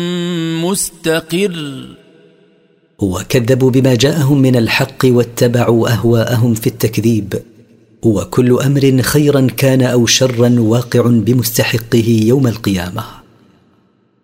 مستقر. وكذبوا بما جاءهم من الحق واتبعوا أهواءهم في التكذيب، وكل أمر خيرا كان أو شرا واقع بمستحقه يوم القيامة.